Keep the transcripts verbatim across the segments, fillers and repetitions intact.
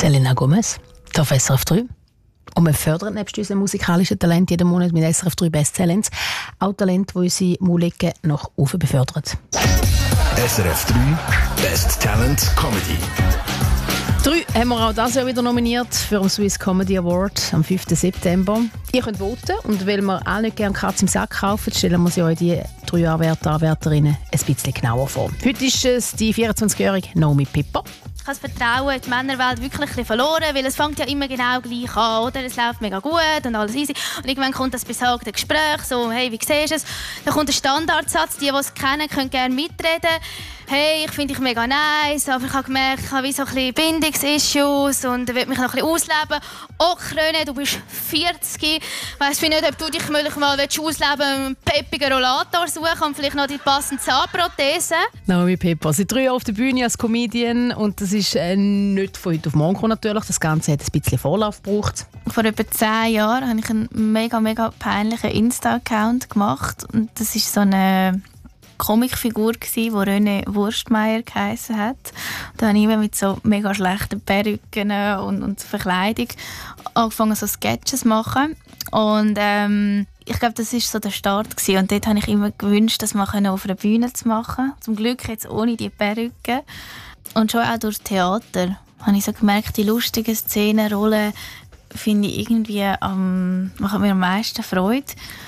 Selena Gomez, auf S R F drei. Und wir fördern nebst unserem musikalischen Talent jeden Monat mit S R F drei Best Talents auch Talente, die unsere Musiker nach oben befördern. S R F drei Best Talent Comedy. Drei haben wir auch dieses Jahr wieder nominiert für den Swiss Comedy Award am fünften September. Ihr könnt voten und weil wir alle nicht gerne Katz im Sack kaufen, stellen wir sie euch die drei Anwärter und Anwärterinnen ein bisschen genauer vor. Heute ist es die vierundzwanzigjährige Naomi Pipper. Ich habe das Vertrauen in die Männerwelt wirklich ein bisschen verloren, weil es fängt ja immer genau gleich an, oder? Es läuft mega gut und alles easy. Und irgendwann kommt das besagte Gespräch, so, hey, wie siehst du es? Dann kommt der Standardsatz, die, die es kennen, können gerne mitreden. Hey, ich finde dich mega nice, aber ich habe gemerkt, ich habe wie so ein bisschen Bindungsissues und will mich noch ein bisschen ausleben. Oh, Kröne, du bist vierzig. Ich weiss nicht, ob du dich möglich mal ausleben willst, einen peppigen Rollator suchen und vielleicht noch die passende Zahnprothese. Naomi Pipper, seit drei Jahren auf der Bühne als Comedian und das ist äh, nicht von heute auf morgen gekommen, natürlich. Das Ganze hat ein bisschen Vorlauf gebraucht. Vor etwa zehn Jahren habe ich einen mega, mega peinlichen Insta-Account gemacht und das ist so eine Comicfigur gsi, die René Wurstmeier geheissen hat. Da habe ich immer mit so mega schlechten Perücken und, und Verkleidung angefangen, so Sketches zu machen. Und ähm, ich glaube, das war so der Start gsi. Und dort habe ich immer gewünscht, das mal auf einer Bühne zu machen. Zum Glück jetzt ohne die Perücke. Und schon auch durch Theater habe ich so gemerkt, die lustigen Szenen, Rollen finde ich irgendwie ähm, machen mir am meisten Freude.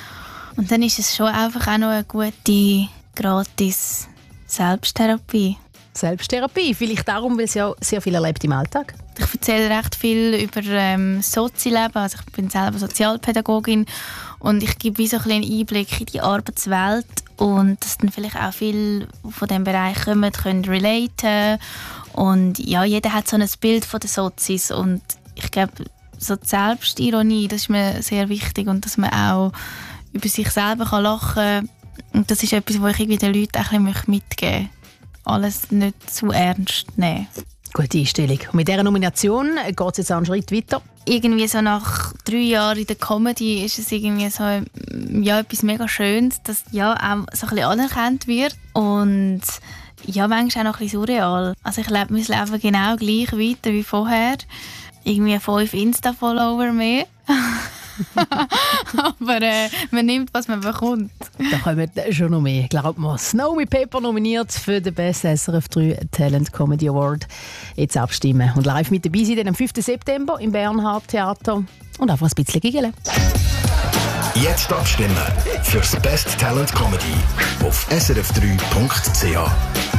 Und dann ist es schon einfach auch noch eine gute gratis Selbsttherapie. Selbsttherapie, vielleicht darum, weil sie ja sehr viel erlebt im Alltag. Ich erzähle recht viel über ähm, Sozialleben. Also ich bin selber Sozialpädagogin und ich gebe wie so ein einen Einblick in die Arbeitswelt und dass dann vielleicht auch viel von diesem Bereich kommen, können relaten. Und ja, jeder hat so ein Bild von den Sozis und ich glaube, so die Selbstironie, das ist mir sehr wichtig und dass man auch über sich selber kann lachen kann. Und das ist etwas, was ich irgendwie den Leuten auch ein bisschen mitgeben möchte. Alles nicht zu ernst nehmen. Gute Einstellung. Und mit dieser Nomination geht es jetzt einen Schritt weiter. Irgendwie so nach drei Jahren in der Comedy ist es irgendwie so ja, etwas mega Schönes, dass ja auch so ein bisschen anerkannt wird. Und ja, manchmal auch noch ein bisschen surreal. Also ich lebe mein Leben genau gleich weiter wie vorher. Irgendwie fünf Insta-Follower mehr. Aber äh, man nimmt, was man bekommt. Da kommen schon noch mehr, glaubt man. Naomi Pipper nominiert für den Best S R F drei Talent Comedy Award. Jetzt abstimmen und live mit dabei sein am fünften September im Bernhard Theater und einfach ein bisschen giggeln. Jetzt abstimmen für das Best Talent Comedy auf s r f drei punkt c h.